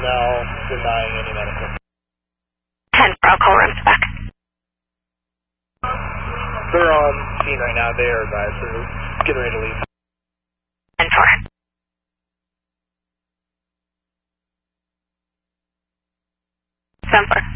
personnel denying any medical. 10 for alcohol rooms back. They're on scene right now. They are advised. They're getting ready to leave. 10 4. 7 4.